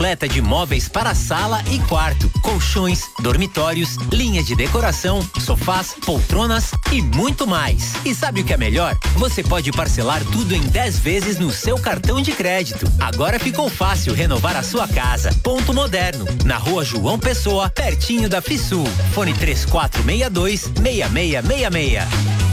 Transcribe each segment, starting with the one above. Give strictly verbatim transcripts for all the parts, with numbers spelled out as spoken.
completa de móveis para sala e quarto, colchões, dormitórios, linha de decoração, sofás, poltronas e muito mais. E sabe o que é melhor? Você pode parcelar tudo em dez vezes no seu cartão de crédito. Agora ficou fácil renovar a sua casa. Ponto Moderno, na Rua João Pessoa, pertinho da Fisul. Fone três quatro seis dois, seis seis seis seis.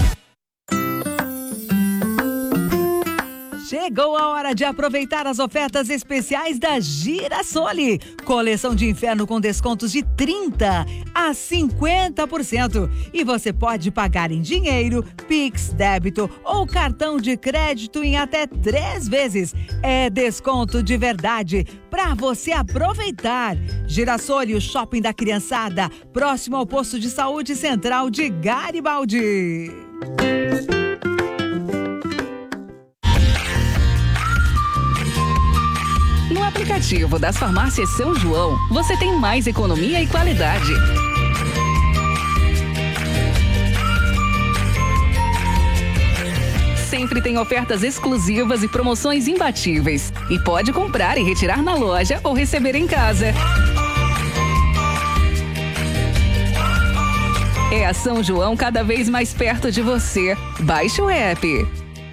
Chegou a hora de aproveitar as ofertas especiais da Girasole. Coleção de inverno com descontos de trinta a cinquenta por cento. E você pode pagar em dinheiro, Pix, débito ou cartão de crédito em até três vezes. É desconto de verdade para você aproveitar. Girasole, o shopping da criançada, próximo ao posto de saúde central de Garibaldi. No aplicativo das farmácias São João, você tem mais economia e qualidade. Sempre tem ofertas exclusivas e promoções imbatíveis. E pode comprar e retirar na loja ou receber em casa. É a São João cada vez mais perto de você. Baixe o app.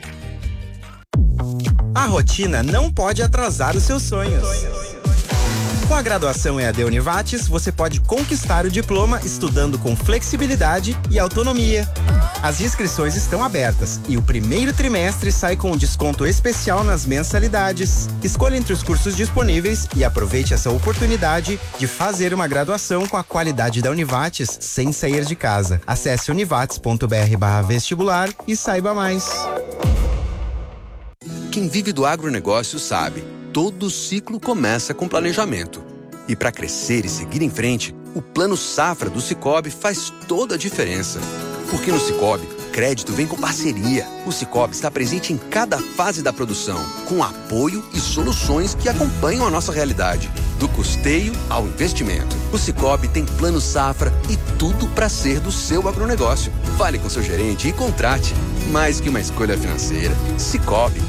A rotina não pode atrasar os seus sonhos. Com a graduação E A D Univates, você pode conquistar o diploma estudando com flexibilidade e autonomia. As inscrições estão abertas e o primeiro trimestre sai com um desconto especial nas mensalidades. Escolha entre os cursos disponíveis e aproveite essa oportunidade de fazer uma graduação com a qualidade da Univates sem sair de casa. Acesse univates ponto br barra vestibular e saiba mais. Quem vive do agronegócio sabe, todo ciclo começa com planejamento. E para crescer e seguir em frente, o Plano Safra do Sicoob faz toda a diferença. Porque no Sicoob, crédito vem com parceria. O Sicoob está presente em cada fase da produção, com apoio e soluções que acompanham a nossa realidade. Do custeio ao investimento. O Sicoob tem Plano Safra e tudo para ser do seu agronegócio. Fale com seu gerente e contrate. Mais que uma escolha financeira. Sicoob.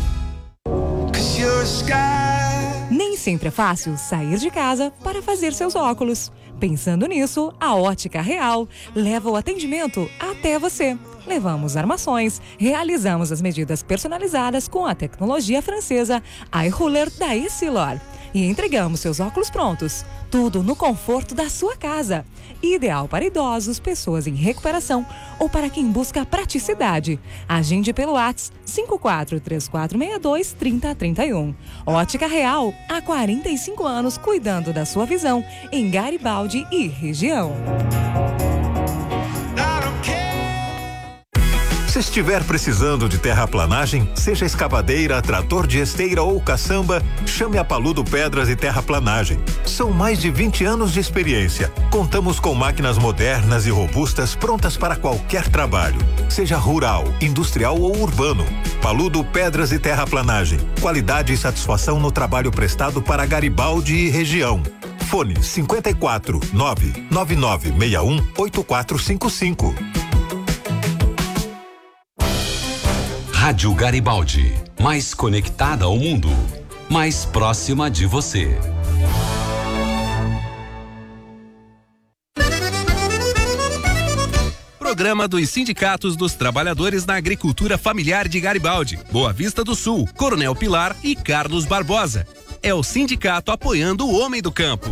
Nem sempre é fácil sair de casa para fazer seus óculos. Pensando nisso, a Ótica Real leva o atendimento até você. Levamos armações, realizamos as medidas personalizadas com a tecnologia francesa Eye Ruler da Essilor e entregamos seus óculos prontos. Tudo no conforto da sua casa. Ideal para idosos, pessoas em recuperação ou para quem busca praticidade. Agende pelo WhatsApp cinco quatro três quatro seis dois, três zero três um. Ótica Real, há quarenta e cinco anos cuidando da sua visão em Garibaldi e região. Se estiver precisando de terraplanagem, seja escavadeira, trator de esteira ou caçamba, chame a Paludo Pedras e Terraplanagem. São mais de vinte anos de experiência. Contamos com máquinas modernas e robustas prontas para qualquer trabalho, seja rural, industrial ou urbano. Paludo Pedras e Terraplanagem. Qualidade e satisfação no trabalho prestado para Garibaldi e região. Fone cinquenta e quatro, nove nove nove seis um, oito quatro cinco cinco. Rádio Garibaldi, mais conectada ao mundo, mais próxima de você. Programa dos Sindicatos dos Trabalhadores na Agricultura Familiar de Garibaldi, Boa Vista do Sul, Coronel Pilar e Carlos Barbosa. É o sindicato apoiando o homem do campo.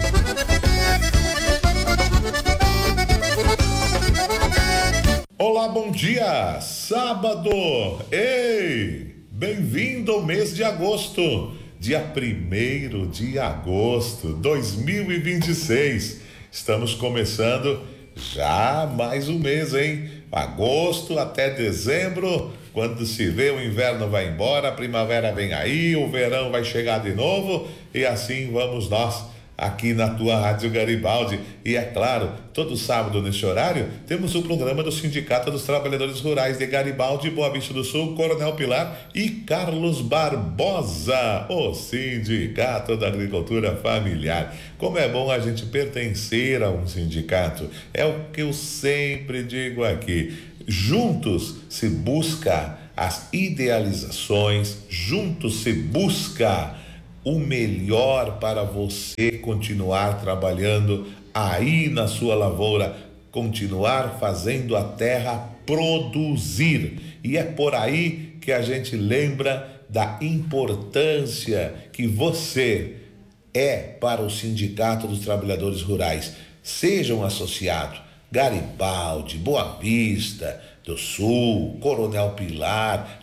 Olá, bom dia! Sábado! Ei! Bem-vindo ao mês de agosto! Dia primeiro de agosto de dois mil e vinte e seis. Estamos começando já mais um mês, hein? Agosto até dezembro, quando se vê o inverno vai embora, a primavera vem aí, o verão vai chegar de novo e assim vamos nós aqui na tua Rádio Garibaldi. E é claro, todo sábado nesse horário temos o programa do Sindicato dos Trabalhadores Rurais de Garibaldi, Boa Vista do Sul, Coronel Pilar e Carlos Barbosa, o Sindicato da Agricultura Familiar. Como é bom a gente pertencer a um sindicato, é o que eu sempre digo aqui. Juntos se busca as idealizações, juntos se busca o melhor para você continuar trabalhando aí na sua lavoura, continuar fazendo a terra produzir. E é por aí que a gente lembra da importância que você é para o Sindicato dos Trabalhadores Rurais. Seja um associado, Garibaldi, Boa Vista do Sul, Coronel Pilar,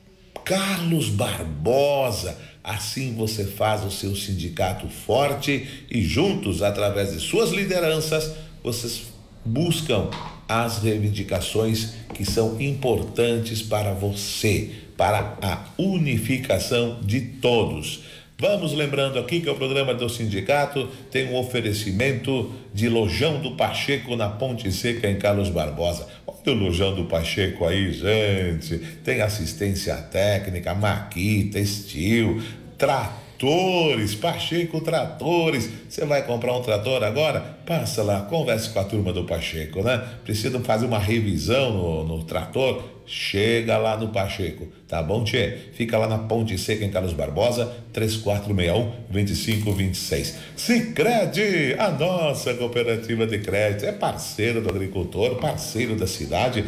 Carlos Barbosa. Assim você faz o seu sindicato forte e juntos, através de suas lideranças, vocês buscam as reivindicações que são importantes para você, para a unificação de todos. Vamos lembrando aqui que o programa do sindicato tem um oferecimento de Lojão do Pacheco na Ponte Seca, em Carlos Barbosa. Olha o Lojão do Pacheco aí, gente. Tem assistência técnica, maquita, estilo, tratores, Pacheco Tratores. Você vai comprar um trator agora? Passa lá, converse com a turma do Pacheco, né? Precisa fazer uma revisão no, no trator? Chega lá no Pacheco, tá bom, tchê? Fica lá na Ponte Seca, em Carlos Barbosa, três quatro seis um, dois cinco dois seis. Sicredi, a nossa cooperativa de crédito, é parceiro do agricultor, parceiro da cidade.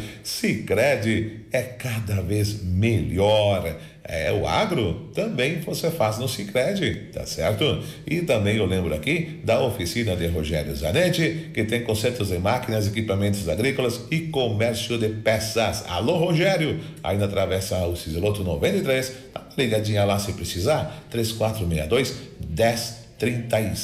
Sicredi é cada vez melhor. É, o agro também você faz no Sicredi, tá certo? E também eu lembro aqui da oficina de Rogério Zanetti, que tem consertos em máquinas, equipamentos agrícolas e comércio de peças. Alô, Rogério, aí na Travessa o Ciseloto noventa e três, tá ligadinha lá se precisar, três quatro seis dois, um zero trinta e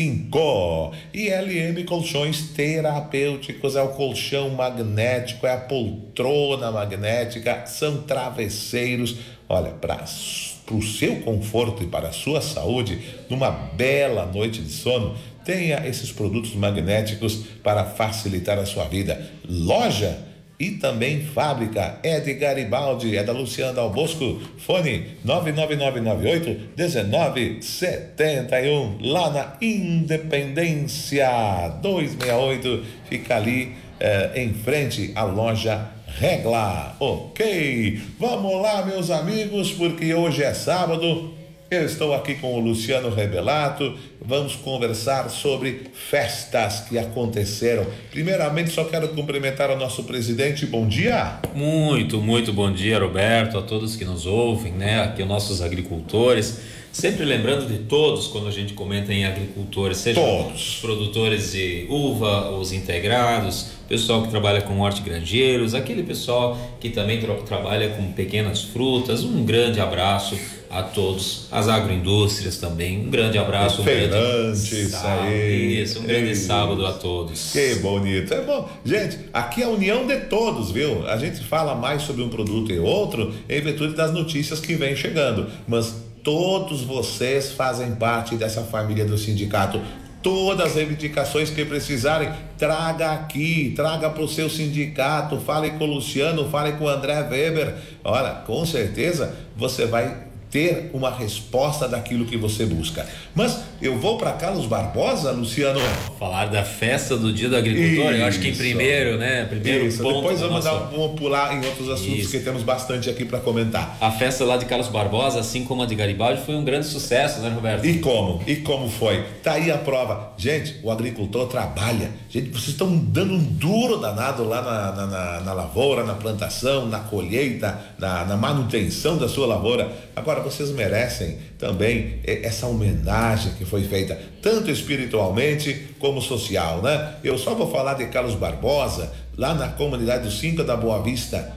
cinco. E L M Colchões Terapêuticos, é o colchão magnético, é a poltrona magnética, são travesseiros, olha, para o seu conforto e para a sua saúde, numa bela noite de sono, tenha esses produtos magnéticos para facilitar a sua vida. Loja e também fábrica é de Garibaldi, é da Luciana Dal Bosco. Fone nove nove nove nove oito um nove sete um, lá na Independência duzentos e sessenta e oito, fica ali eh, em frente à loja Regla. Ok, vamos lá, meus amigos, porque hoje é sábado. Eu estou aqui com o Luciano Rebelato. Vamos conversar sobre festas que aconteceram. Primeiramente, só quero cumprimentar o nosso presidente. Bom dia. Muito, muito bom dia, Roberto, a todos que nos ouvem, né? Aqui os nossos agricultores. Sempre lembrando de todos quando a gente comenta em agricultores, seja todos. Os produtores de uva, os integrados, pessoal que trabalha com hortigranjeiros, aquele pessoal que também tra- trabalha com pequenas frutas. Um grande abraço a todos, as agroindústrias também, um grande abraço. Feirantes, um isso aí. Isso, um grande Ei, sábado a todos. Que bonito, é bom. Gente, aqui é a união de todos, viu? A gente fala mais sobre um produto e outro em virtude das notícias que vem chegando, mas todos vocês fazem parte dessa família do sindicato. Todas as reivindicações que precisarem, traga aqui, traga para o seu sindicato, fale com o Luciano, fale com o André Weber. Olha, com certeza você vai ter uma resposta daquilo que você busca. Mas eu vou para Carlos Barbosa, Luciano. Falar da festa do Dia do Agricultor. Isso. Eu acho que em primeiro, né? Primeiro Isso. ponto. Depois vamos, nossa... dar, vamos pular em outros assuntos. Isso. Que temos bastante aqui para comentar. A festa lá de Carlos Barbosa, assim como a de Garibaldi, foi um grande sucesso, né, Roberto? E como? E como foi? Tá aí a prova. Gente, o agricultor trabalha. Gente, vocês estão dando um duro danado lá na, na, na, na lavoura, na plantação, na colheita, na, na manutenção da sua lavoura. Agora, vocês merecem também essa homenagem que foi feita, tanto espiritualmente como social, né? Eu só vou falar de Carlos Barbosa, lá na comunidade do Cinco da Boa Vista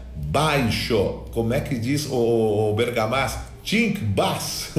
Baixo, como é que diz o, o Bergamás? Tinkbas.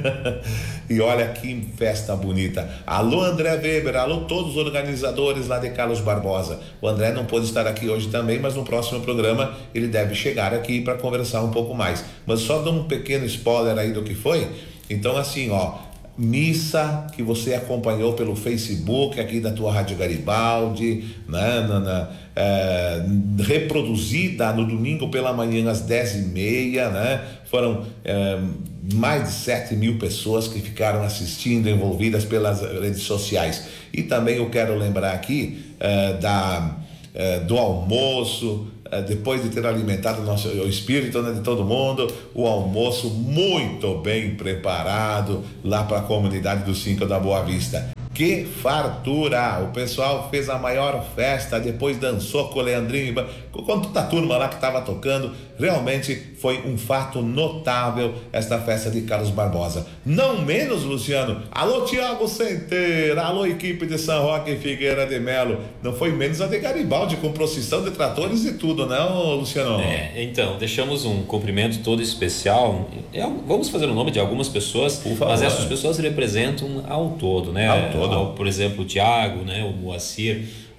E olha que festa bonita. Alô, André Weber, alô, todos os organizadores lá de Carlos Barbosa. O André não pôde estar aqui hoje também, mas no próximo programa ele deve chegar aqui para conversar um pouco mais. Mas só dando um pequeno spoiler aí do que foi. Então, assim, ó, missa que você acompanhou pelo Facebook aqui da tua Rádio Garibaldi, né, na, na, é, reproduzida no domingo pela manhã às dez e meia, né? Foram é, mais de sete mil pessoas que ficaram assistindo, envolvidas pelas redes sociais. E também eu quero lembrar aqui é, da, é, do almoço depois de ter alimentado o, nosso, o espírito, né, de todo mundo, o almoço muito bem preparado lá para a comunidade do Cinco da Boa Vista. Que fartura! O pessoal fez a maior festa, depois dançou com o Leandrinho, com toda a turma lá que estava tocando. Realmente foi um fato notável esta festa de Carlos Barbosa. Não menos, Luciano. Alô, Tiago Centeira, alô, equipe de São Roque e Figueira de Melo. Não foi menos a de Garibaldi, com procissão de tratores e tudo, não, Luciano? É, então, deixamos um cumprimento todo especial. É, vamos fazer o nome de algumas pessoas, mas essas pessoas representam ao todo, né? Ao todo. Ao, por exemplo, o Tiago, né? O Moacir,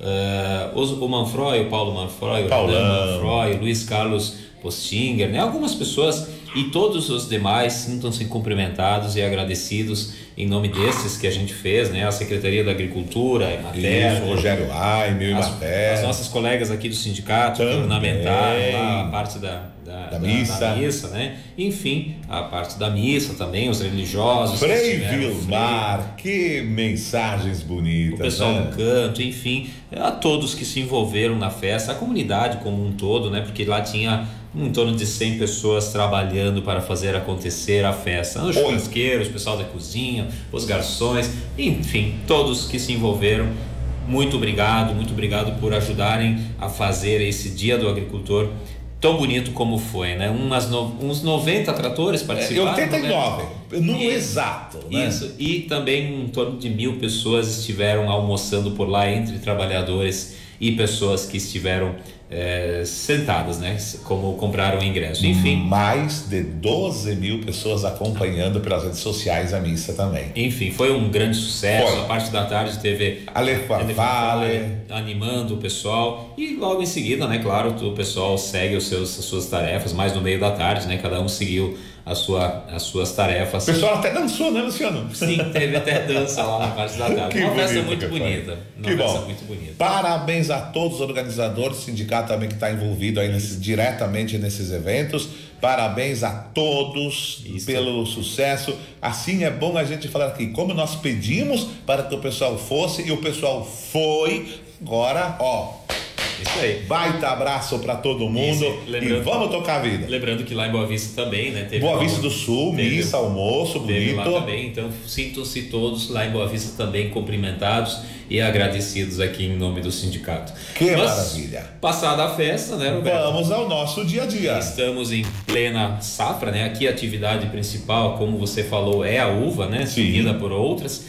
uh, o Manfroy, o Paulo Manfroy, o Renan Manfroy, o Luiz Carlos Postinger, né? Algumas pessoas e todos os demais sintam-se cumprimentados e agradecidos em nome desses que a gente fez, né? A Secretaria da Agricultura, a Emater, Isso, Rogério Aime, as, Emater, as nossas colegas aqui do sindicato que ornamentaram lá a parte da, da, da, da, missa. da missa, né? Enfim, a parte da missa também, os religiosos. Frei Vilmar, que mensagens bonitas. O pessoal né? do canto, enfim, a todos que se envolveram na festa, a comunidade como um todo, né? Porque lá tinha em torno de cem pessoas trabalhando para fazer acontecer a festa. Os churrasqueiros, o pessoal da cozinha, os garçons, enfim, todos que se envolveram. Muito obrigado, muito obrigado por ajudarem a fazer esse Dia do Agricultor tão bonito como foi, né? Umas no, uns noventa tratores participaram. É, oitenta e nove, no isso, exato, né? Isso, e também em torno de mil pessoas estiveram almoçando por lá, entre trabalhadores e pessoas que estiveram é, sentadas, né? Como compraram o ingresso, enfim. Mais de doze mil pessoas acompanhando pelas redes sociais a missa também. Enfim, foi um grande sucesso. Foi. A parte da tarde teve Ale Favale animando o pessoal e logo em seguida, né? Claro, o pessoal segue os seus, as suas tarefas, mais no meio da tarde, né? Cada um seguiu a sua, as suas tarefas. O pessoal até dançou, né, Luciano? Sim, teve até dança lá na parte da tarde. Que uma bonito, festa muito que bonita. Uma que festa bom. muito bonita. Parabéns a todos os organizadores, sindicato também que está envolvido aí nesse, diretamente nesses eventos. Parabéns a todos Isso. pelo sucesso. Assim é bom a gente falar aqui, como nós pedimos para que o pessoal fosse e o pessoal foi. Agora, ó. Isso aí. Baita abraço para todo mundo e vamos tocar a vida. Lembrando que lá em Boa Vista também, né? Teve Boa Vista do Sul, teve, missa, almoço, teve bonito. Lá também, então sintam-se todos lá em Boa Vista também cumprimentados e agradecidos aqui em nome do sindicato. Que Mas, maravilha. Passada a festa, né, Roberto? Vamos ao nosso dia a dia. Estamos em plena safra, né? Aqui a atividade principal, como você falou, é a uva, né? Seguida por outras.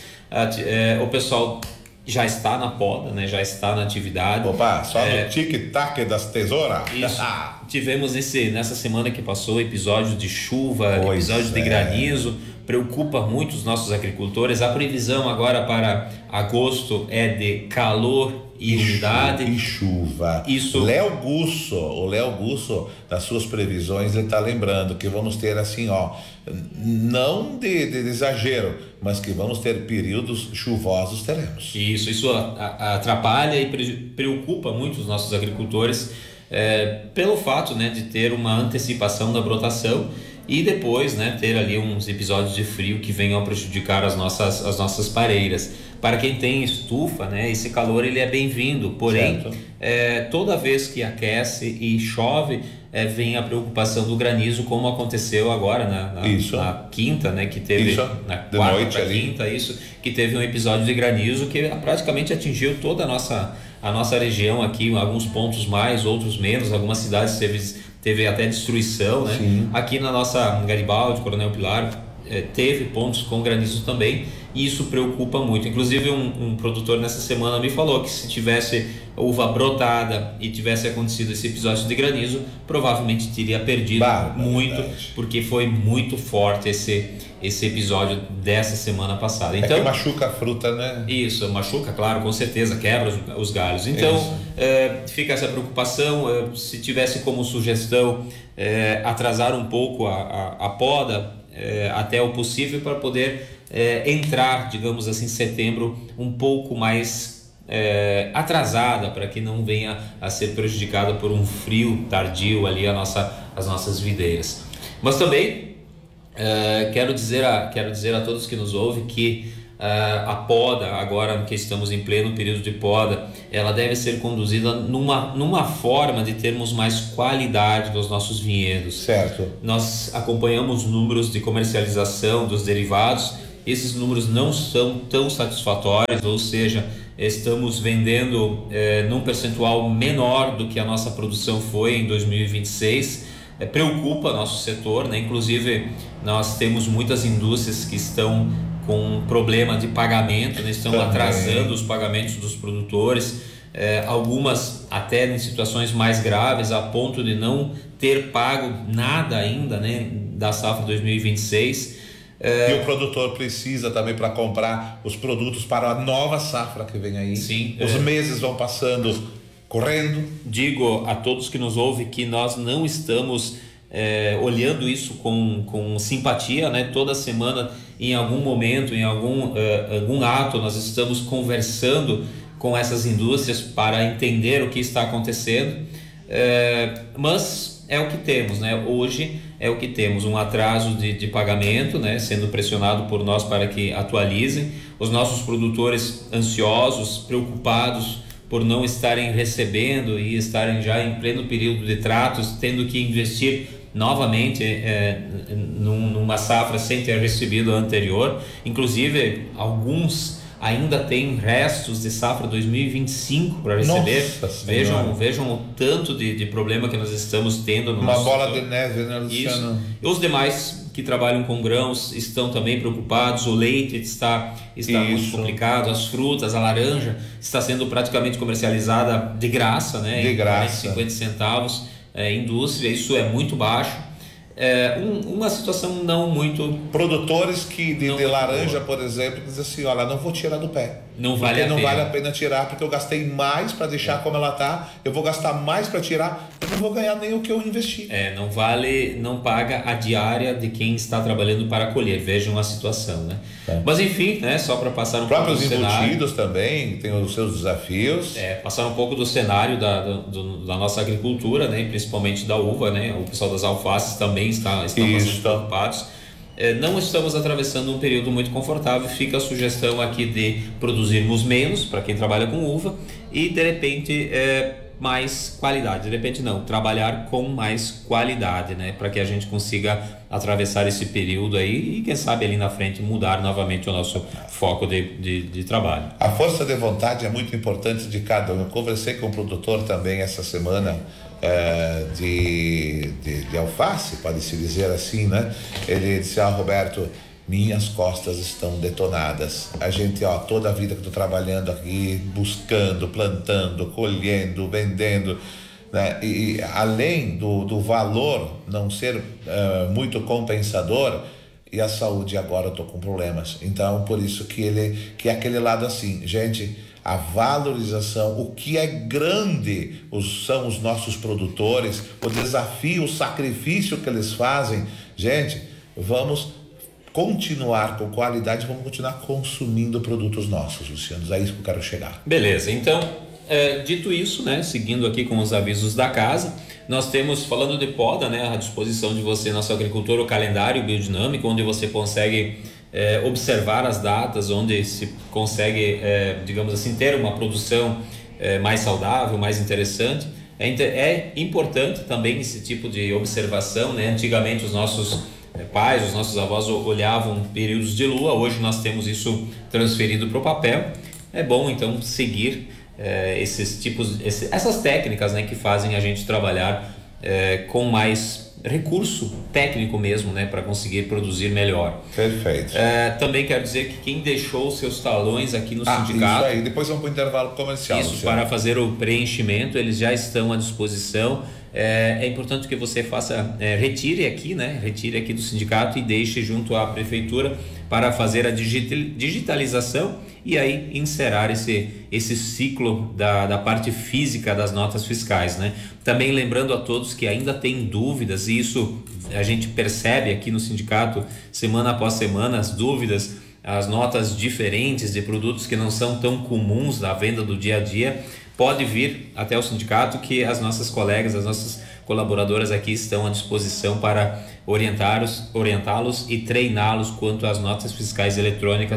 É, o pessoal já está na poda, né? Já está na atividade. Opa, só é, no tic-tac das tesouras. Isso. Tivemos esse, nessa semana que passou episódio de chuva, pois episódio é. de granizo. Preocupa muito os nossos agricultores. A previsão agora para agosto é de calor e umidade e chuva. Isso. Léo Gusso, o Léo Gusso, nas suas previsões, ele está lembrando que vamos ter assim, ó, não de, de, de exagero, mas que vamos ter períodos chuvosos, teremos. Isso, isso atrapalha e preocupa muito os nossos agricultores é, pelo fato, né, de ter uma antecipação da brotação e depois, né, ter ali uns episódios de frio que venham a prejudicar as nossas, as nossas pareiras. Para quem tem estufa, né, esse calor ele é bem-vindo, porém é, toda vez que aquece e chove, é, vem a preocupação do granizo, como aconteceu agora na, na, na quinta, né, que teve isso. na quarta para quinta, isso, que teve um episódio de granizo que praticamente atingiu toda a nossa, a nossa região aqui, alguns pontos mais, outros menos, algumas cidades teve, teve até destruição, né? Sim. Aqui na nossa Garibaldi, Coronel Pilar, é, teve pontos com granizo também, e isso preocupa muito. Inclusive um, um produtor nessa semana me falou que se tivesse uva brotada e tivesse acontecido esse episódio de granizo, provavelmente teria perdido bah, muito, porque foi muito forte esse, esse episódio dessa semana passada. Então, é que machuca a fruta, né? Isso, machuca, claro, com certeza, quebra os, os galhos. Então é, fica essa preocupação. É, se tivesse como sugestão é, atrasar um pouco a, a, a poda é, até o possível, para poder é, entrar, digamos assim, em setembro um pouco mais É, atrasada, para que não venha a ser prejudicada por um frio tardio ali a nossa, as nossas videiras. Mas também é, quero dizer a, quero dizer a todos que nos ouvem que Uh, a poda, agora que estamos em pleno período de poda, ela deve ser conduzida numa, numa forma de termos mais qualidade dos nossos vinhedos. Certo. Nós acompanhamos números de comercialização dos derivados, esses números não são tão satisfatórios, ou seja, estamos vendendo eh, num percentual menor do que a nossa produção foi em dois mil e vinte e seis. Eh, preocupa nosso setor, né? Inclusive nós temos muitas indústrias que estão com problema de pagamento, né? Estão Também. atrasando os pagamentos dos produtores, eh, algumas até em situações mais graves, a ponto de não ter pago nada ainda, né, da safra dois mil e vinte e seis. Eh, e o produtor precisa também para comprar os produtos para a nova safra que vem aí. Sim. Os é, meses vão passando correndo. Digo a todos que nos ouvem que nós não estamos É, olhando isso com, com simpatia, né? Toda semana, em algum momento, em algum, uh, algum ato, nós estamos conversando com essas indústrias para entender o que está acontecendo, uh, mas é o que temos, né? Hoje é o que temos, um atraso de, de pagamento, né? Sendo pressionado por nós para que atualizem, os nossos produtores ansiosos, preocupados por não estarem recebendo e estarem já em pleno período de tratos, tendo que investir novamente é, numa safra sem ter recebido a anterior. Inclusive, alguns ainda têm restos de safra dois mil e vinte e cinco para receber. Vejam, vejam o tanto de, de problema que nós estamos tendo no Uma nosso bola setor. de neve, né, Luciano? Isso. E os demais que trabalham com grãos estão também preocupados. O leite está, está muito complicado, as frutas, a laranja está sendo praticamente comercializada de graça, né? De graça. cinquenta centavos. É, indústria, isso é muito baixo. É, um, uma situação não muito... Produtores que de, de laranja, por exemplo, dizem assim, olha, não vou tirar do pé. Não vale a não pena. vale a pena tirar, porque eu gastei mais para deixar como ela tá, eu vou gastar mais para tirar, eu não vou ganhar nem o que eu investi. É, não vale, não paga a diária de quem está trabalhando para colher. Vejam a situação, né? É. Mas enfim, né, só para passar um próprios pouco do cenário. embutidos também têm os seus desafios. É, passar um pouco do cenário da, do, da nossa agricultura, né, principalmente da uva, né? O pessoal das alfaces também está, estão bastante preocupados. É, não estamos atravessando um período muito confortável. Fica a sugestão aqui de produzirmos menos para quem trabalha com uva e de repente é, mais qualidade. De repente não, trabalhar com mais qualidade, né? Para que a gente consiga atravessar esse período aí e quem sabe ali na frente mudar novamente o nosso foco de, de, de trabalho. A força de vontade é muito importante de cada um. Eu conversei com um produtor também essa semana é, de, de, de alface, pode-se dizer assim, né? Ele disse, ah, Roberto, minhas costas estão detonadas. A gente, ó, toda a vida que eu tô trabalhando aqui, buscando, plantando, colhendo, vendendo, né? E, e além do, do valor não ser uh, muito compensador, e a saúde agora eu tô com problemas. Então, por isso que ele, que é aquele lado assim, gente, a valorização, o que é grande os, são os nossos produtores, o desafio, o sacrifício que eles fazem. Gente, vamos continuar com qualidade, vamos continuar consumindo produtos nossos, Luciano. É isso que eu quero chegar. Beleza, então, é, dito isso, né, seguindo aqui com os avisos da casa, nós temos, falando de poda, né, à disposição de você, nosso agricultor, o calendário biodinâmico, onde você consegue é, observar as datas, onde se consegue, é, digamos assim, ter uma produção é, mais saudável, mais interessante. É, é importante também esse tipo de observação, né? Antigamente os nossos pais, os nossos avós olhavam períodos de lua, hoje nós temos isso transferido para o papel. É bom então seguir é, esses tipos, esse, essas técnicas, né, que fazem a gente trabalhar é, com mais recurso técnico mesmo, né, para conseguir produzir melhor. Perfeito. É, também quero dizer que quem deixou seus talões aqui no ah, sindicato, isso aí, depois vamos para o intervalo comercial. Isso, para fazer o preenchimento, eles já estão à disposição. É, é importante que você faça, é, retire aqui, né? Retire aqui do sindicato e deixe junto à prefeitura para fazer a digitalização e aí encerrar esse, esse ciclo da, da parte física das notas fiscais, né? Também lembrando a todos que ainda tem dúvidas, e isso a gente percebe aqui no sindicato semana após semana, as dúvidas, as notas diferentes de produtos que não são tão comuns da venda do dia a dia. Pode vir até o sindicato que as nossas colegas, as nossas colaboradoras aqui estão à disposição para orientar-os, orientá-los e treiná-los quanto às notas fiscais eletrônicas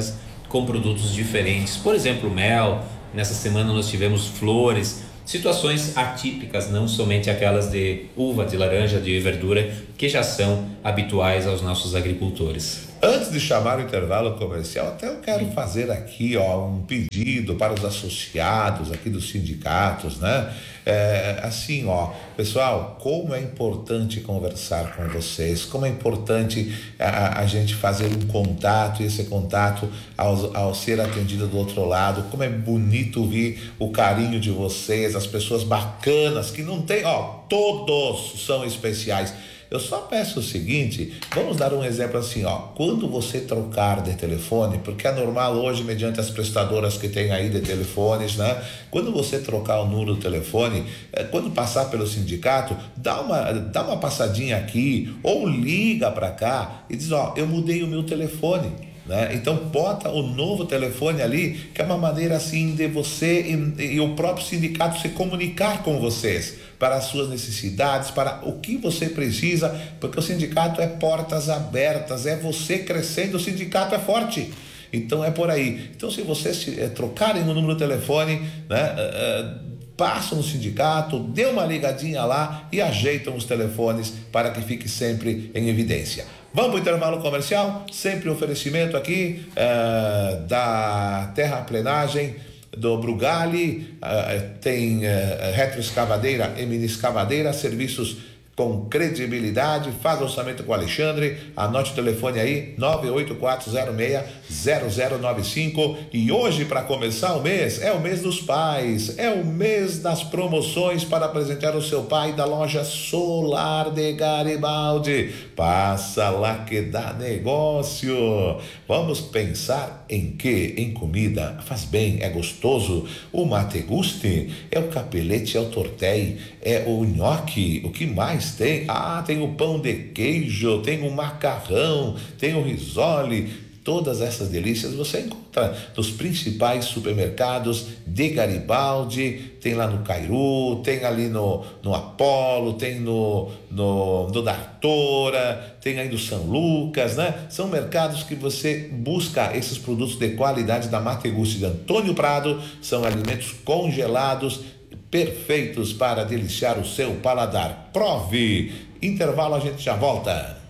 com produtos diferentes. Por exemplo, mel. Nessa semana nós tivemos flores, situações atípicas, não somente aquelas de uva, de laranja, de verdura, que já são habituais aos nossos agricultores. Antes de chamar o intervalo comercial, até eu quero fazer aqui, ó, um pedido para os associados aqui dos sindicatos, né? É, assim, ó, pessoal, como é importante conversar com vocês, como é importante a, a gente fazer um contato, e esse contato ao, ao ser atendido do outro lado, como é bonito ver o carinho de vocês, as pessoas bacanas que não tem, ó, todos são especiais. Eu só peço o seguinte, vamos dar um exemplo assim, ó, quando você trocar de telefone, porque é normal hoje, mediante as prestadoras que tem aí de telefones, né? Quando você trocar o número do telefone, é, quando passar pelo sindicato, dá uma, dá uma passadinha aqui, ou liga para cá e diz, ó, eu mudei o meu telefone. Né? Então bota o novo telefone ali, que é uma maneira assim de você e, e o próprio sindicato se comunicar com vocês para as suas necessidades, para o que você precisa, porque o sindicato é portas abertas, é você crescendo, o sindicato é forte. Então é por aí. Então se vocês é, trocarem o número do telefone, né, é, passam no sindicato, dê uma ligadinha lá e ajeitam os telefones para que fique sempre em evidência. Vamos para o intervalo comercial, sempre oferecimento aqui uh, da terraplenagem do Brugali, uh, tem uh, retroescavadeira e mini escavadeira, serviços com credibilidade. Faz orçamento com o Alexandre, anote o telefone aí, nove oito quatro zero seis zero zero nove cinco. E hoje, para começar o mês, é o mês dos pais, é o mês das promoções para apresentar o seu pai da loja Solar de Garibaldi. Passa lá que dá negócio. Vamos pensar em quê? Em comida. Faz bem, é gostoso. O mate guste, é o capelete, é o tortei, é o nhoque. O que mais tem? Ah, tem o pão de queijo, tem o macarrão, tem o risole. Todas essas delícias você encontra nos principais supermercados de Garibaldi. Tem lá no Cairu, tem ali no, no Apolo, tem no, no, no Dartora, tem aí no São Lucas, né? São mercados que você busca esses produtos de qualidade da Mate Gusto de Antônio Prado. São alimentos congelados, perfeitos para deliciar o seu paladar. Prove! Intervalo, a gente já volta.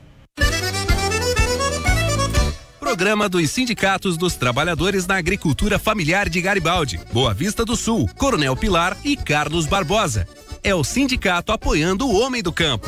Programa dos Sindicatos dos Trabalhadores na Agricultura Familiar de Garibaldi, Boa Vista do Sul, Coronel Pilar e Carlos Barbosa. É o sindicato apoiando o homem do campo.